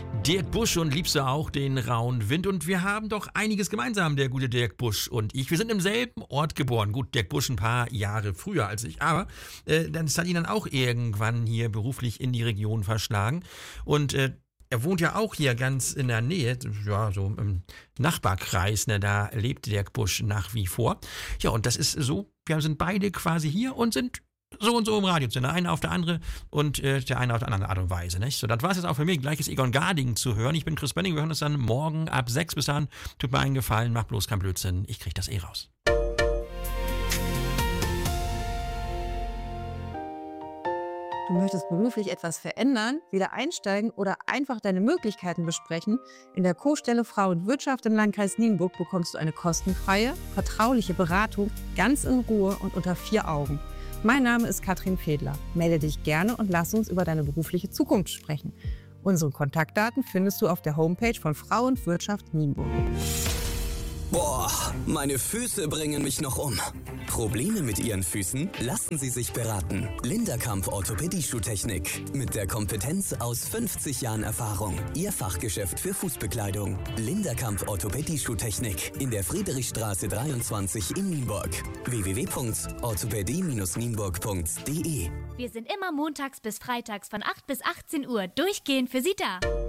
Dirk Busch und liebst du auch den rauen Wind? Und wir haben doch einiges gemeinsam, der gute Dirk Busch und ich. Wir sind im selben Ort geboren. Gut, Dirk Busch ein paar Jahre früher als ich, aber das hat ihn dann auch irgendwann hier beruflich in die Region verschlagen. Und er wohnt ja auch hier ganz in der Nähe, ja, so im Nachbarkreis, ne, da lebt Dirk Busch nach wie vor. Ja, und das ist so, wir sind beide quasi hier und sind so und so im Radiosender, einer auf der andere und der eine auf der anderen Art und Weise, nicht? So, das war es jetzt auch für mich. Gleich ist Egon Garding zu hören. Ich bin Chris Benning, wir hören uns dann morgen ab 6. Bis dann. Tut mir einen Gefallen, macht bloß keinen Blödsinn. Ich krieg das raus. Du möchtest beruflich etwas verändern, wieder einsteigen oder einfach deine Möglichkeiten besprechen? In der Co-Stelle Frau und Wirtschaft im Landkreis Nienburg bekommst du eine kostenfreie, vertrauliche Beratung, ganz in Ruhe und unter 4 Augen. Mein Name ist Katrin Fedler. Melde dich gerne und lass uns über deine berufliche Zukunft sprechen. Unsere Kontaktdaten findest du auf der Homepage von Frau und Wirtschaft Nienburg. Boah, meine Füße bringen mich noch um. Probleme mit Ihren Füßen? Lassen Sie sich beraten. Linderkamp Orthopädie-Schuhtechnik. Mit der Kompetenz aus 50 Jahren Erfahrung. Ihr Fachgeschäft für Fußbekleidung. Linderkamp Orthopädie-Schuhtechnik. In der Friedrichstraße 23 in Nienburg. www.orthopädie-nienburg.de. Wir sind immer montags bis freitags von 8 bis 18 Uhr durchgehend für Sie da.